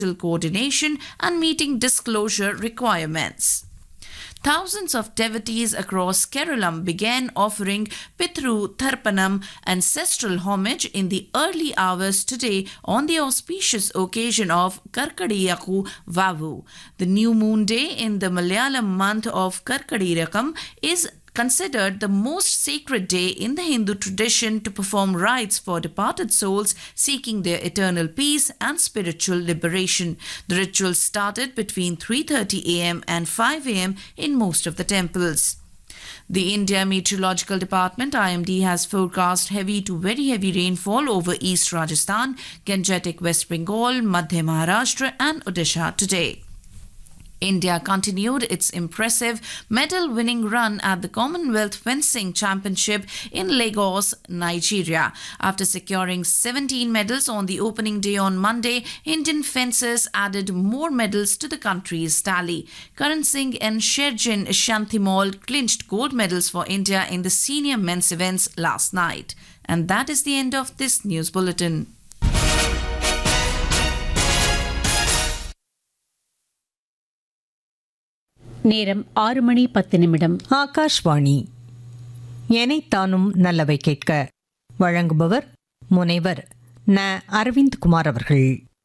coordination and meeting disclosure requirements. Thousands of devotees across Kerala began offering Pitru Tharpanam ancestral homage in the early hours today on the auspicious occasion of Karkadiyaku Vavu. The new moon day in the Malayalam month of Karkadiyakam is considered the most sacred day in the Hindu tradition to perform rites for departed souls seeking their eternal peace and spiritual liberation. The ritual started between 3:30 a.m. and 5 a.m. in most of the temples. The India Meteorological Department IMD has forecast heavy to very heavy rainfall over East Rajasthan, Gangetic West Bengal, Madhya Maharashtra and Odisha today. India continued its impressive medal-winning run at the Commonwealth Fencing Championship in Lagos, Nigeria. After securing 17 medals on the opening day on Monday, Indian fencers added more medals to the country's tally. Karan Singh and Sherjin Shantimol clinched gold medals for India in the senior men's events last night. And that is the end of this news bulletin. நேரம் 6:10 ஆகாஷ்வாணி. எனைத்தானும் நல்லவை கேட்க வழங்குபவர் முனைவர் ந. அரவிந்த்குமார் அவர்கள்.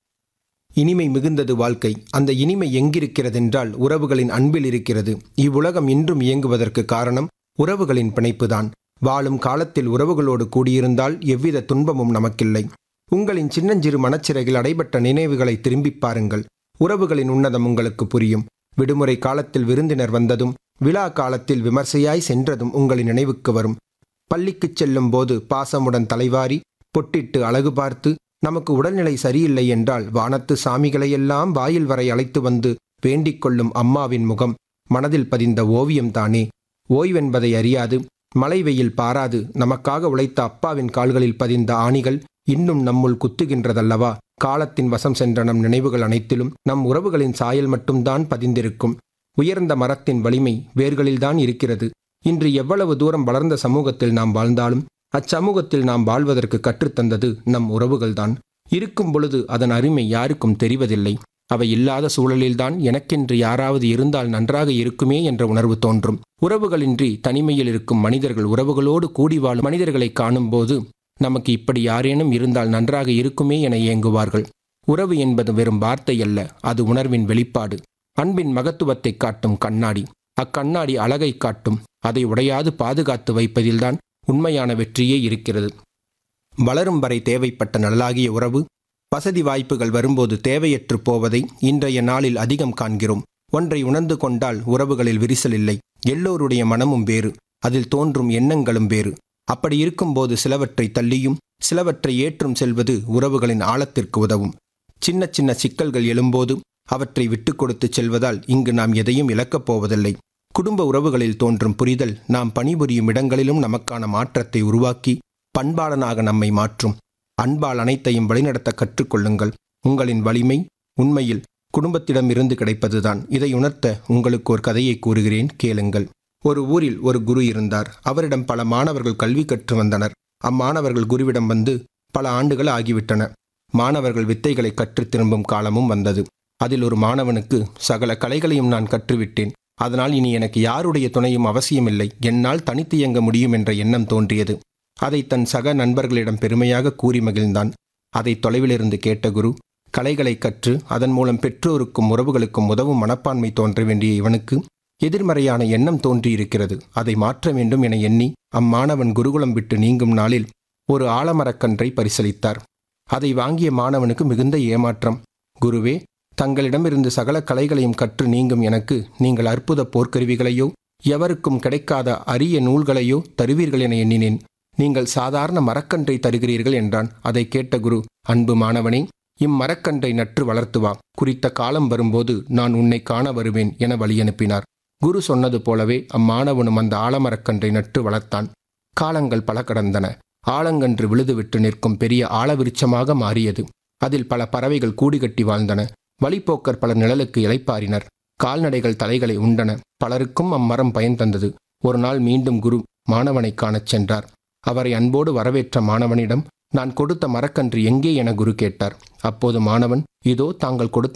இனிமை மிகுந்தது வாழ்க்கை. அந்த இனிமை எங்கிருக்கிறதென்றால் உறவுகளின் அன்பில் இருக்கிறது. இவ்வுலகம் இன்றும் இயங்குவதற்கு காரணம் உறவுகளின் பிணைப்புதான். வாழும் காலத்தில் உறவுகளோடு கூடியிருந்தால் எவ்வித துன்பமும் நமக்கில்லை. உங்களின் சின்னஞ்சிறு மனச்சிறையில் அடைபட்ட நினைவுகளை திரும்பிப் பாருங்கள். உறவுகளின் உன்னதம் உங்களுக்கு புரியும். விடுமுறை காலத்தில் விருந்தினர் வந்ததும், விழா காலத்தில் விமர்சையாய் சென்றதும் உங்களின் நினைவுக்கு வரும். பள்ளிக்குச் செல்லும் போது பாசமுடன் தலைவாரி பொட்டிட்டு அழகு பார்த்து, நமக்கு உடல்நிலை சரியில்லை என்றால் வானத்து சாமிகளையெல்லாம் வாயில் வரை அழைத்து வந்து வேண்டிக் கொள்ளும் அம்மாவின் முகம் மனதில் பதிந்த ஓவியம்தானே. ஓய்வென்பதை அறியாது, மழை வெயில் பாராது நமக்காக உழைத்த அப்பாவின் கால்களில் பதிந்த ஆணிகள் இன்னும் நம்முள் குத்துகின்றதல்லவா. காலத்தின் வசம் சென்ற நம் நினைவுகள் அனைத்திலும் நம் உறவுகளின் சாயல் மட்டும்தான் பதிந்திருக்கும். உயர்ந்த மரத்தின் வலிமை வேர்களில்தான் இருக்கிறது. இன்று எவ்வளவு தூரம் வளர்ந்த சமூகத்தில் நாம் வாழ்ந்தாலும் அச்சமூகத்தில் நாம் வாழ்வதற்கு கற்றுத்தந்தது நம் உறவுகள்தான். இருக்கும் பொழுது அதன் அருமை யாருக்கும் தெரிவதில்லை. அவை இல்லாத சூழலில்தான் எனக்கென்று யாராவது இருந்தால் நன்றாக இருக்குமே என்ற உணர்வு தோன்றும். உறவுகளின்றி தனிமையில் இருக்கும் மனிதர்கள் உறவுகளோடு கூடி வாழும் மனிதர்களை காணும்போது நமக்கு இப்படி யாரேனும் இருந்தால் நன்றாக இருக்குமே என ஏங்குவார்கள். உறவு என்பது வெறும் வார்த்தை அல்ல, அது உணர்வின் வெளிப்பாடு. அன்பின் மகத்துவத்தை காட்டும் கண்ணாடி. அக்கண்ணாடி அழகை காட்டும். அதை உடையாது பாதுகாத்து வைப்பதில்தான் உண்மையான வெற்றியே இருக்கிறது. வளரும் வரை தேவைப்பட்ட நல்லாகிய உறவு, வசதி வாய்ப்புகள் வரும்போது தேவையற்று போவதை இன்றைய நாளில் அதிகம் காண்கிறோம். ஒன்றை உணர்ந்து கொண்டால் உறவுகளில் விரிசல் இல்லை. எல்லோருடைய மனமும் வேறு, அதில் தோன்றும் எண்ணங்களும் வேறு. அப்படி இருக்கும்போது சிலவற்றை தள்ளியும் சிலவற்றை ஏற்றும் செல்வது உறவுகளின் ஆழத்திற்கு உதவும். சின்ன சின்ன சிக்கல்கள் எழும்போது அவற்றை விட்டு கொடுத்து செல்வதால் இங்கு நாம் எதையும் இழக்கப் போவதில்லை. குடும்ப உறவுகளில் தோன்றும் புரிதல் நாம் பணிபுரியும் இடங்களிலும் நமக்கான மாற்றத்தை உருவாக்கி பண்பாளனாக நம்மை மாற்றும். அன்பால் அனைத்தையும் வழிநடத்த கற்றுக்கொள்ளுங்கள். உங்களின் வலிமை உண்மையில் குடும்பத்திடம் இருந்து கிடைப்பதுதான். இதை உணர்த்த உங்களுக்கு ஒரு கதையை கூறுகிறேன், கேளுங்கள். ஒரு ஊரில் ஒரு குரு இருந்தார். அவரிடம் பல மாணவர்கள் கல்வி கற்று வந்தனர். அம்மாணவர்கள் குருவிடம் வந்து பல ஆண்டுகள் ஆகிவிட்டன. மாணவர்கள் வித்தைகளை கற்று திரும்பும் காலமும் வந்தது. அதில் ஒரு மாணவனுக்கு சகல கலைகளையும் நான் கற்றுவிட்டேன், அதனால் இனி எனக்கு யாருடைய துணையும் அவசியமில்லை, என்னால் தனித்து இயங்க முடியும் என்ற எண்ணம் தோன்றியது. அதை தன் சக நண்பர்களிடம் பெருமையாக கூறி மகிழ்ந்தான். அதை தொலைவிலிருந்து கேட்ட குரு, கலைகளை கற்று அதன் மூலம் பெற்றோருக்கும் உறவுகளுக்கும் உதவும் மனப்பான்மை தோன்ற வேண்டிய இவனுக்கு எதிர்மறையான எண்ணம் தோன்றியிருக்கிறது. அதை மாற்ற வேண்டும் என எண்ணி அம்மாணவன் குருகுலம் விட்டு நீங்கும் நாளில் ஒரு ஆலமரக்கன்றை பரிசளித்தார். அதை வாங்கிய மாணவனுக்கு மிகுந்த ஏமாற்றம். குருவே, தங்களிடமிருந்து சகல கலைகளையும் கற்று நீங்கும் எனக்கு நீங்கள் அற்புத போர்க்கருவிகளையோ எவருக்கும் கிடைக்காத அரிய நூல்களையோ தருவீர்கள் என எண்ணினேன். நீங்கள் சாதாரண மரக்கன்றை தருகிறீர்கள் என்றான். அதை கேட்ட குரு, அன்பு மாணவனே, இம்மரக்கன்றை நற்று வளர்த்து வா. குறித்த காலம் வரும்போது நான் உன்னை காண வருவேன் என வழியனுப்பினார். குரு சொன்னது போலவே அம்மாணவனும் அந்த ஆலமரக்கன்றை நட்டு வளர்த்தான். காலங்கள் பல கடந்தன. ஆலங்கன்று விழுதுவிட்டு நிற்கும் பெரிய ஆலவிருட்சமாக மாறியது. அதில் பல பறவைகள் கூடிகட்டி வாழ்ந்தன. வழிப்போக்கர் பலர் நிழலுக்கு இளைப்பாறினர். கால்நடைகள் தலைகளை உண்டன. பலருக்கும் அம்மரம் பயன் தந்தது. ஒரு நாள் மீண்டும் குரு மாணவனை காணச் சென்றார். அவரை அன்போடு வரவேற்ற மாணவனிடம், நான் கொடுத்த மரக்கன்று எங்கே என குரு கேட்டார். அப்போது மாணவன், இதோ தாங்கள் கொடுத்த